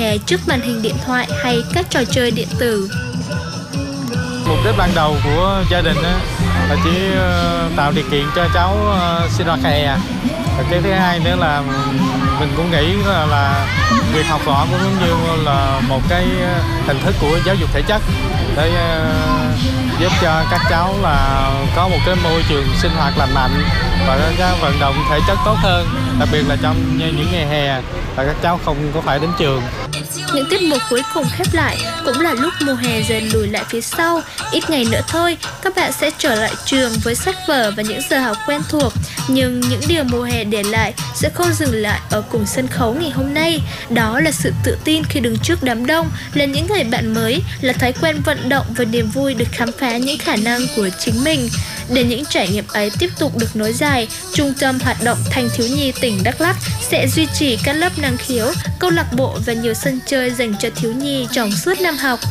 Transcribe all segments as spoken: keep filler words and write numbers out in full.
hè trước màn hình điện thoại hay các trò chơi điện tử. Mục đích ban đầu của gia đình á, là chỉ tạo điều kiện cho cháu sinh hoạt hè. Và cái thứ hai nữa là mình cũng nghĩ là, là việc học võ cũng giống như là một cái hình thức của giáo dục thể chất để uh, giúp cho các cháu là có một cái môi trường sinh hoạt lành mạnh và cái vận động thể chất tốt hơn, đặc biệt là trong những ngày hè và các cháu không có phải đến trường. Những tiết mục cuối cùng khép lại cũng là lúc mùa hè dần lùi lại phía sau. Ít ngày nữa thôi, các bạn sẽ trở lại trường với sách vở và những giờ học quen thuộc. Nhưng những điều mùa hè để lại sẽ không dừng lại ở cùng sân khấu ngày hôm nay. Đó là sự tự tin khi đứng trước đám đông, là những người bạn mới, là thói quen vận động và niềm vui được khám phá những khả năng của chính mình. Để những trải nghiệm ấy tiếp tục được nối dài, Trung tâm Hoạt động Thanh thiếu nhi tỉnh Đắk Lắk sẽ duy trì các lớp năng khiếu, câu lạc bộ và nhiều sân chơi dành cho thiếu nhi trong suốt năm học.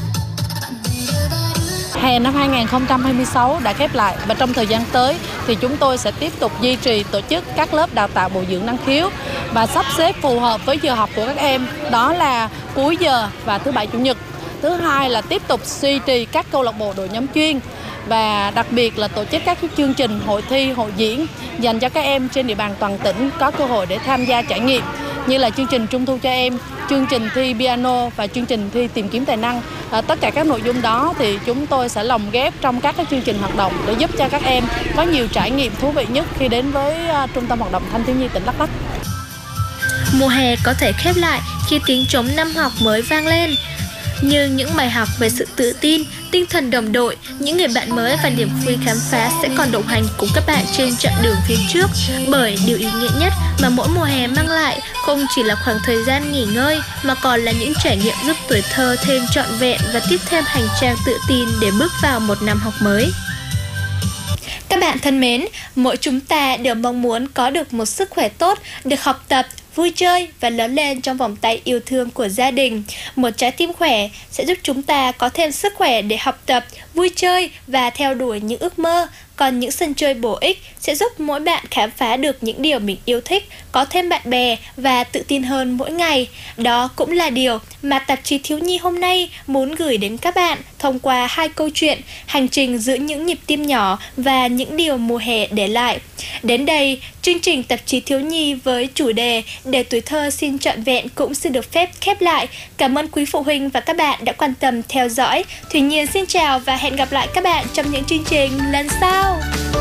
Hè năm hai nghìn không trăm hai mươi sáu đã khép lại và trong thời gian tới thì chúng tôi sẽ tiếp tục duy trì tổ chức các lớp đào tạo bồi dưỡng năng khiếu và sắp xếp phù hợp với giờ học của các em, đó là cuối giờ và thứ bảy chủ nhật. Thứ hai là tiếp tục duy trì các câu lạc bộ đội nhóm chuyên và đặc biệt là tổ chức các chương trình hội thi, hội diễn dành cho các em trên địa bàn toàn tỉnh có cơ hội để tham gia trải nghiệm, như là chương trình Trung thu cho em, chương trình thi piano và chương trình thi tìm kiếm tài năng. À, tất cả các nội dung đó thì chúng tôi sẽ lồng ghép trong các cái chương trình hoạt động để giúp cho các em có nhiều trải nghiệm thú vị nhất khi đến với uh, Trung tâm Hoạt động Thanh thiếu nhi tỉnh Đắk Lắk. Mùa hè có thể khép lại khi tiếng trống năm học mới vang lên. Nhưng những bài học về sự tự tin, tinh thần đồng đội, những người bạn mới và niềm vui khám phá sẽ còn đồng hành cùng các bạn trên chặng đường phía trước. Bởi điều ý nghĩa nhất mà mỗi mùa hè mang lại không chỉ là khoảng thời gian nghỉ ngơi mà còn là những trải nghiệm giúp tuổi thơ thêm trọn vẹn và tiếp thêm hành trang tự tin để bước vào một năm học mới. Các bạn thân mến, mỗi chúng ta đều mong muốn có được một sức khỏe tốt, được học tập, vui chơi và lớn lên trong vòng tay yêu thương của gia đình. Một trái tim khỏe sẽ giúp chúng ta có thêm sức khỏe để học tập, vui chơi và theo đuổi những ước mơ. Còn những sân chơi bổ ích sẽ giúp mỗi bạn khám phá được những điều mình yêu thích, có thêm bạn bè và tự tin hơn mỗi ngày. Đó cũng là điều mà tạp chí Thiếu nhi hôm nay muốn gửi đến các bạn thông qua hai câu chuyện, hành trình giữa những nhịp tim nhỏ và những điều mùa hè để lại. Đến đây, chương trình tạp chí Thiếu nhi với chủ đề Để tuổi thơ xin trọn vẹn cũng xin được phép khép lại. Cảm ơn quý phụ huynh và các bạn đã quan tâm theo dõi. Thủy Nhiên xin chào và hẹn gặp lại các bạn trong những chương trình lần sau.